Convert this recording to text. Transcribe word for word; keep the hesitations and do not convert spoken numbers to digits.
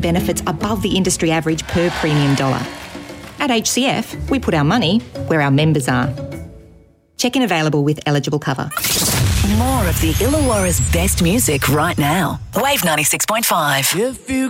benefits above the industry average per premium dollar. At H C F, we put our money where our members are. Check-in available with eligible cover. More of the Illawarra's best music right now. Wave ninety-six point five. If you